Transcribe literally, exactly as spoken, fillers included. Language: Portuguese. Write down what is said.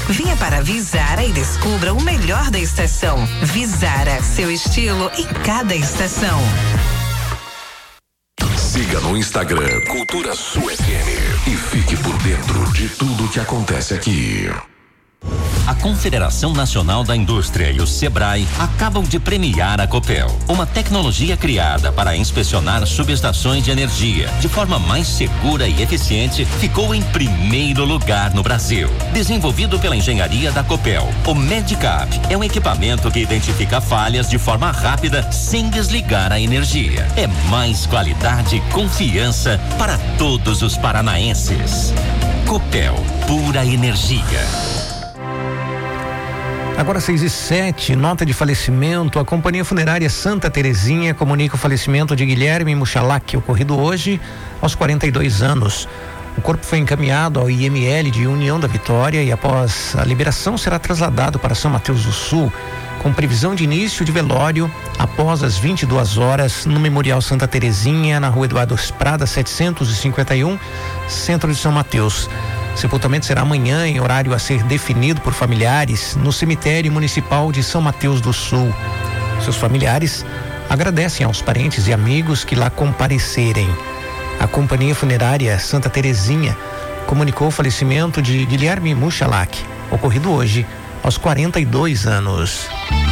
Venha para Vizara e descubra o melhor da estação. Vizara, seu estilo em cada estação. Siga no Instagram Cultura Sul F M e fique por dentro de tudo que acontece aqui. A Confederação Nacional da Indústria e o Sebrae acabam de premiar a Copel, uma tecnologia criada para inspecionar subestações de energia de forma mais segura e eficiente, ficou em primeiro lugar no Brasil. Desenvolvido pela engenharia da Copel, o Medicap é um equipamento que identifica falhas de forma rápida sem desligar a energia. É mais qualidade e confiança para todos os paranaenses. Copel, pura energia. Agora seis e sete, nota de falecimento. A Companhia Funerária Santa Terezinha comunica o falecimento de Guilherme Muxalac, ocorrido hoje aos quarenta e dois anos. O corpo foi encaminhado ao I M L de União da Vitória e após a liberação será trasladado para São Mateus do Sul, com previsão de início de velório após as vinte e duas horas no Memorial Santa Terezinha, na Rua Eduardo Prada setecentos e cinquenta e um, centro de São Mateus. Sepultamento será amanhã em horário a ser definido por familiares no cemitério municipal de São Mateus do Sul. Seus familiares agradecem aos parentes e amigos que lá comparecerem. A Companhia Funerária Santa Terezinha comunicou o falecimento de Guilherme Muxalac, ocorrido hoje aos quarenta e dois anos.